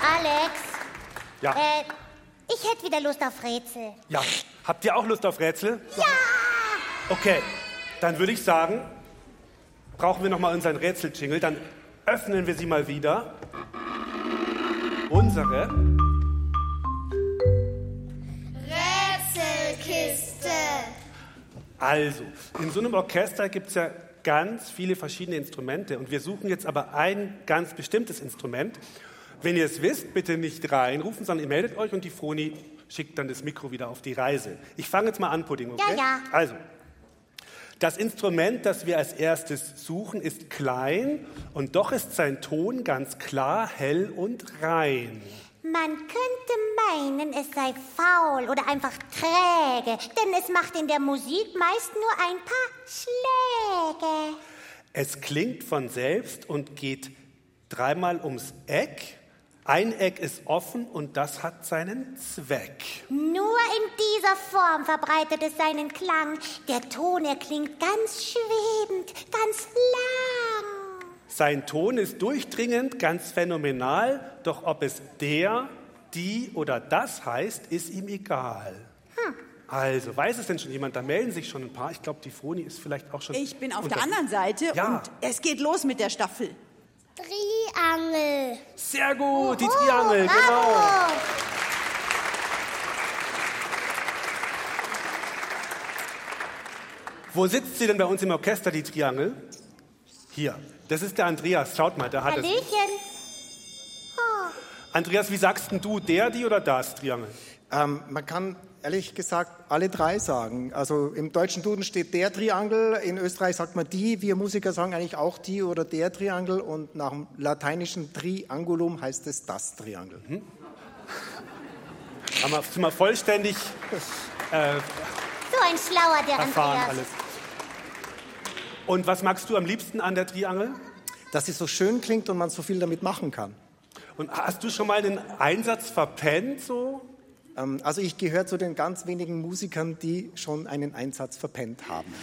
Alex. Ja. Ich hätte wieder Lust auf Rätsel. Ja. Habt ihr auch Lust auf Rätsel? Ja! Okay, dann würde ich sagen, brauchen wir nochmal unseren Rätsel-Jingle. Dann öffnen wir sie mal wieder. Unsere Rätselkiste. Also, in so einem Orchester gibt es ja ganz viele verschiedene Instrumente und wir suchen jetzt aber ein ganz bestimmtes Instrument. Wenn ihr es wisst, bitte nicht reinrufen, sondern ihr meldet euch und die Froni schickt dann das Mikro wieder auf die Reise. Ich fange jetzt mal an, Pudding, okay? Ja. Also, das Instrument, das wir als erstes suchen, ist klein und doch ist sein Ton ganz klar, hell und rein. Man könnte meinen, es sei faul oder einfach träge, denn es macht in der Musik meist nur ein paar Schläge. Es klingt von selbst und geht dreimal ums Eck. Ein Eck ist offen und das hat seinen Zweck. Nur in dieser Form verbreitet es seinen Klang. Der Ton erklingt ganz schwebend, ganz lang. Sein Ton ist durchdringend, ganz phänomenal, doch ob es der, die oder das heißt, ist ihm egal. Also, weiß es denn schon jemand? Da melden sich schon ein paar. Ich glaube, die Froni ist vielleicht auch schon... Ich bin auf der anderen Seite und es geht los mit der Staffel. Triangel. Sehr gut, die Triangel, bravo. genau. Wo sitzt sie denn bei uns im Orchester, die Triangel? Hier. Das ist der Andreas. Schaut mal, der hat es. Hallöchen. Andreas, wie sagst denn du, der, die oder das Triangel? Man kann ehrlich gesagt alle drei sagen. Also im deutschen Duden steht der Triangel, in Österreich sagt man die, wir Musiker sagen eigentlich auch die oder der Triangel und nach dem lateinischen Triangulum heißt es das Triangel. Sind wir vollständig So ein Schlauer, der erfahren Andreas. alles. Und was magst du am liebsten an der Triangel? Dass sie so schön klingt und man so viel damit machen kann. Und hast du schon mal einen Einsatz verpennt so? Also ich gehöre zu den ganz wenigen Musikern, die schon einen Einsatz verpennt haben.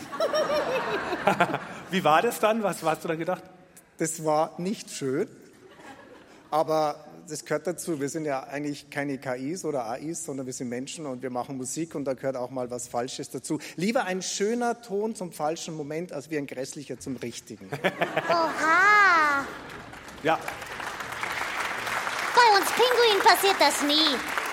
Wie war das dann? Was hast du dann gedacht? Das war nicht schön, aber das gehört dazu. Wir sind ja eigentlich keine KIs oder AIs, sondern wir sind Menschen und wir machen Musik und da gehört auch mal was Falsches dazu. Lieber ein schöner Ton zum falschen Moment, als wie ein grässlicher zum richtigen. Oha. Ja. Bei uns Pinguinen passiert das nie.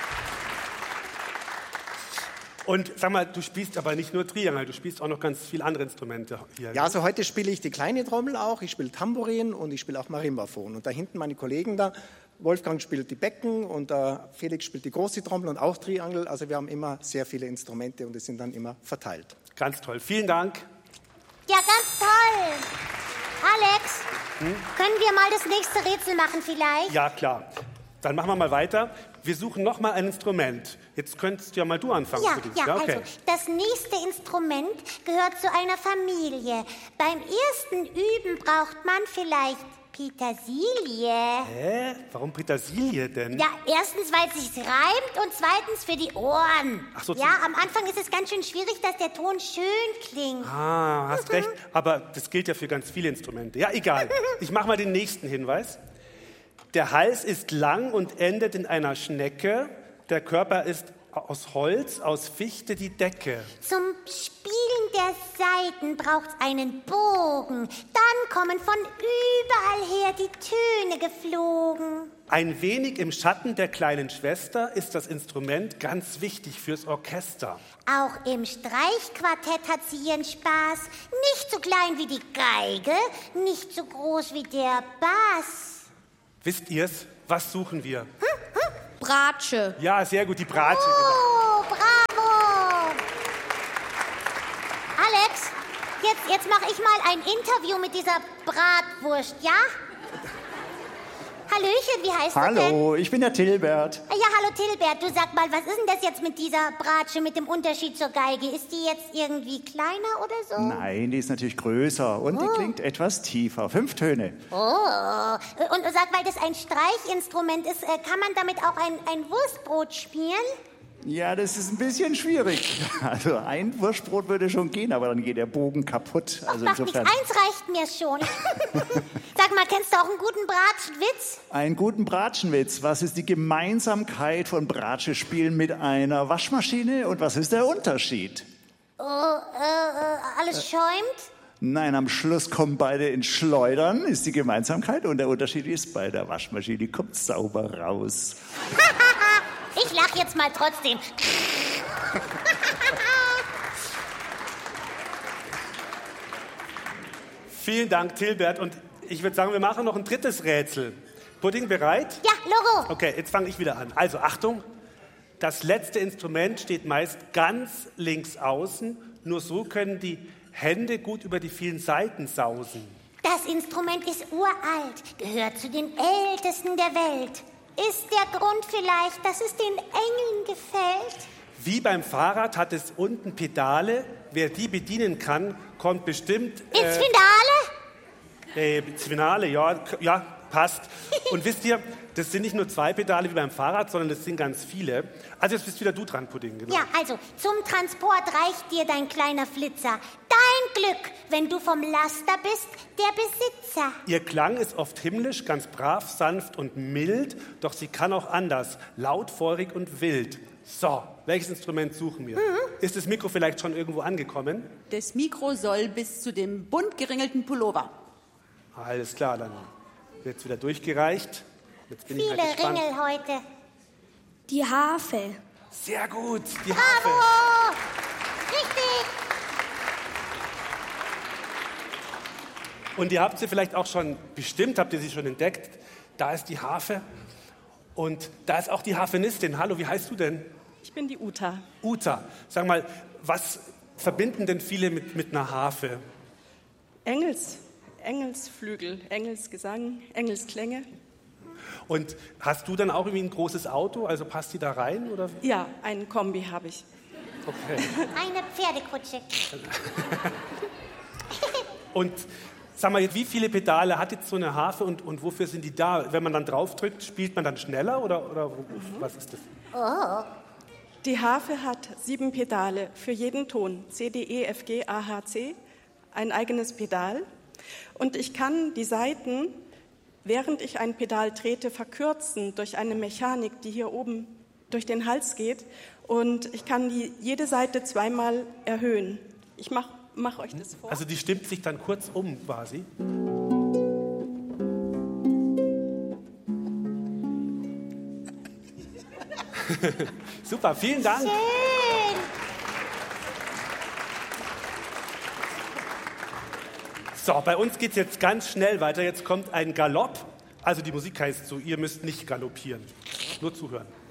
Und sag mal, du spielst aber nicht nur Triangel, du spielst auch noch ganz viele andere Instrumente hier. Ja, also heute spiele ich die kleine Trommel auch, ich spiele Tambourin und ich spiele auch Marimbaphon. Und da hinten meine Kollegen da, Wolfgang spielt die Becken und Felix spielt die große Trommel und auch Triangel. Also wir haben immer sehr viele Instrumente und die sind dann immer verteilt. Ganz toll, vielen Dank. Ja, ganz toll. Alex, können wir mal das nächste Rätsel machen vielleicht? Ja, klar. Dann machen wir mal weiter. Wir suchen noch mal ein Instrument. Jetzt könntest ja mal du anfangen. Ja, okay. also das nächste Instrument gehört zu einer Familie. Beim ersten Üben braucht man vielleicht Petersilie. Hä? Warum Petersilie denn? Ja, erstens, weil es sich reimt und zweitens für die Ohren. Ach so, ja, am Anfang ist es ganz schön schwierig, dass der Ton schön klingt. Ah, hast recht. Aber das gilt ja für ganz viele Instrumente. Ja, egal. Ich mache mal den nächsten Hinweis. Der Hals ist lang und endet in einer Schnecke. Der Körper ist aus Holz, aus Fichte die Decke. Zum Spielen der Saiten braucht's einen Bogen. Dann kommen von überall her die Töne geflogen. Ein wenig im Schatten der kleinen Schwester ist das Instrument ganz wichtig fürs Orchester. Auch im Streichquartett hat sie ihren Spaß. Nicht so klein wie die Geige, nicht so groß wie der Bass. Wisst ihr's? Was suchen wir? Bratsche. Ja, sehr gut, die Bratsche. Oh, bravo! Alex, jetzt mache ich mal ein Interview mit dieser Bratwurst, ja? Hallöchen, wie heißt du denn? Hallo, ich bin der Tilbert. Ja, hallo Tilbert, du sag mal, was ist denn das jetzt mit dieser Bratsche, mit dem Unterschied zur Geige? Ist die jetzt irgendwie kleiner oder so? Nein, die ist natürlich größer und die klingt etwas tiefer. 5 Töne. Oh, und sag, weil das ein Streichinstrument ist, kann man damit auch ein Wurstbrot spielen? Ja, das ist ein bisschen schwierig. Also ein Wurstbrot würde schon gehen, aber dann geht der Bogen kaputt. Also Macht nichts, eins reicht mir schon. Sag mal, kennst du auch einen guten Bratschenwitz? Einen guten Bratschenwitz. Was ist die Gemeinsamkeit von Bratschespielen mit einer Waschmaschine und was ist der Unterschied? Alles schäumt? Nein, am Schluss kommen beide ins Schleudern, ist die Gemeinsamkeit. Und der Unterschied ist, bei der Waschmaschine kommt sauber raus. Ich lach jetzt mal trotzdem. Vielen Dank, Tilbert. Und ich würde sagen, wir machen noch ein drittes Rätsel. Pudding, bereit? Ja, Logo. Okay, jetzt fange ich wieder an. Also, Achtung. Das letzte Instrument steht meist ganz links außen. Nur so können die Hände gut über die vielen Saiten sausen. Das Instrument ist uralt, gehört zu den ältesten der Welt. Ist der Grund vielleicht, dass es den Engeln gefällt? Wie beim Fahrrad hat es unten Pedale. Wer die bedienen kann, kommt bestimmt... Ins Finale, ja, passt. Und wisst ihr, das sind nicht nur 2 Pedale wie beim Fahrrad, sondern das sind ganz viele. Also jetzt bist wieder du dran, Pudding. Genau. Ja, also zum Transport reicht dir dein kleiner Flitzer. Dein Glück, wenn du vom Laster bist, der Besitzer. Ihr Klang ist oft himmlisch, ganz brav, sanft und mild, doch sie kann auch anders, laut, feurig und wild. So, welches Instrument suchen wir? Ist das Mikro vielleicht schon irgendwo angekommen? Das Mikro soll bis zu dem bunt geringelten Pullover. Alles klar, dann wird es wieder durchgereicht. Jetzt bin ich Viele halt gespannt. Ringel heute. Die Harfe. Sehr gut, die Bravo! Harfe. Richtig! Und ihr habt sie vielleicht auch schon, bestimmt habt ihr sie schon entdeckt. Da ist die Harfe und da ist auch die Harfenistin. Hallo, wie heißt du denn? Ich bin die Uta. Uta, sag mal, was verbinden denn viele mit einer Harfe? Engelsflügel, Engelsgesang, Engelsklänge. Und hast du dann auch irgendwie ein großes Auto? Also passt die da rein? Oder? Ja, einen Kombi habe ich. Okay. Eine Pferdekutsche. Und sag mal, wie viele Pedale hat jetzt so eine Harfe und wofür sind die da? Wenn man dann draufdrückt, spielt man dann schneller oder was ist das? Die Harfe hat 7 Pedale für jeden Ton. C, D, E, F, G, A, H, C. Ein eigenes Pedal. Und ich kann die Saiten, während ich ein Pedal trete, verkürzen durch eine Mechanik, die hier oben durch den Hals geht. Und ich kann jede Saite 2-mal erhöhen. Ich mach euch das vor. Also die stimmt sich dann kurz um quasi. Super, vielen Dank. Schön. So, bei uns geht es jetzt ganz schnell weiter. Jetzt kommt ein Galopp. Also die Musik heißt so, ihr müsst nicht galoppieren. Nur zuhören.